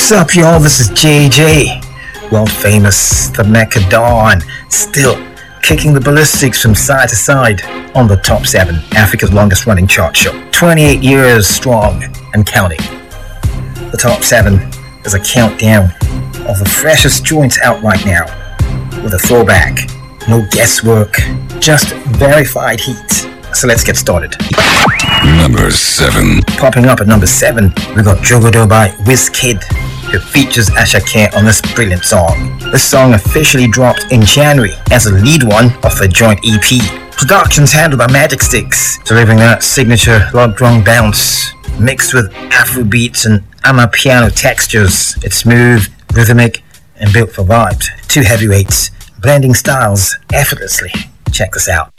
What's up, y'all? This is JJ, world famous, the Mecca Dawn, still kicking the ballistics from side to side on the Top 7, Africa's longest running chart show. 28 years strong and counting. The Top 7 is a countdown of the freshest joints out right now, with a throwback, no guesswork, just verified heat. So let's get started. Number 7. Popping up at number 7, we got Jogodo by Wizkid, who features Asake on this brilliant song. This song officially dropped in January as a lead one of the joint EP. Production's handled by Magic Sticks, delivering that signature log drum bounce, mixed with Afro beats and amapiano textures. It's smooth, rhythmic, and built for vibes. Two heavyweights, blending styles effortlessly. Check this out.